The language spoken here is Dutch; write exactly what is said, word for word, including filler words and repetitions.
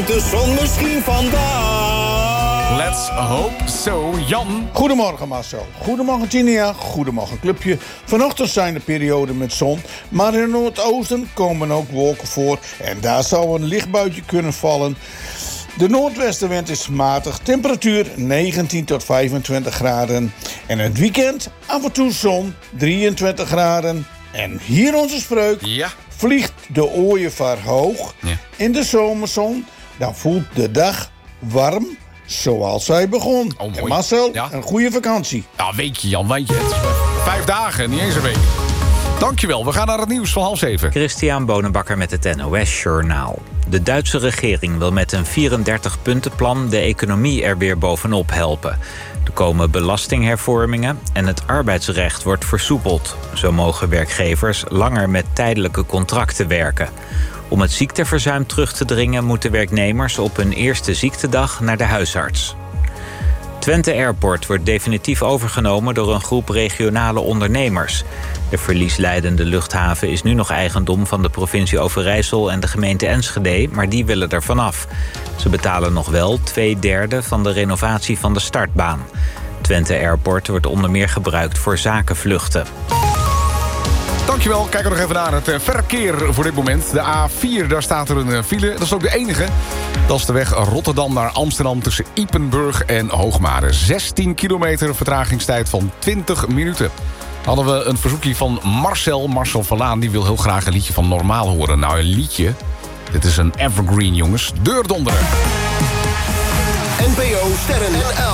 schijnt de zon misschien vandaag. Let's hope so, Jan. Goedemorgen Marcel, goedemorgen Tinia, goedemorgen clubje. Vanochtend zijn er perioden met zon, maar in het noordoosten komen ook wolken voor en daar zou een lichtbuitje kunnen vallen. De noordwestenwind is matig, temperatuur negentien tot vijfentwintig graden. En het weekend af en toe zon, drieëntwintig graden. En hier onze spreuk. Ja. Vliegt de ooievaar hoog Ja. in de zomerzon, dan voelt de dag warm zoals hij begon. Oh, mooi. En Marcel, Ja. een goede vakantie. Ja, weet je Jan, weet je. Het is vijf dagen, niet eens een week. Dankjewel, we gaan naar het nieuws van half zeven. Christian Bonenbakker met het N O S Journaal. De Duitse regering wil met een vierendertig-puntenplan de economie er weer bovenop helpen. Er komen belastinghervormingen en het arbeidsrecht wordt versoepeld. Zo mogen werkgevers langer met tijdelijke contracten werken. Om het ziekteverzuim terug te dringen moeten werknemers op hun eerste ziektedag naar de huisarts. Twente Airport wordt definitief overgenomen door een groep regionale ondernemers. De verliesleidende luchthaven is nu nog eigendom van de provincie Overijssel en de gemeente Enschede, maar die willen er vanaf. Ze betalen nog wel twee derde van de renovatie van de startbaan. Twente Airport wordt onder meer gebruikt voor zakenvluchten. Dankjewel, kijken we nog even naar het uh, verkeer voor dit moment. De A vier, daar staat er een uh, file. Dat is ook de enige. Dat is de weg Rotterdam naar Amsterdam tussen Ypenburg en Hoogmade. zestien kilometer vertragingstijd van twintig minuten. Hadden we een verzoekje van Marcel, Marcel Verlaan. Die wil heel graag een liedje van Normaal horen. Nou, een liedje. Dit is een evergreen, jongens. Deurdonderen. N P O Sterren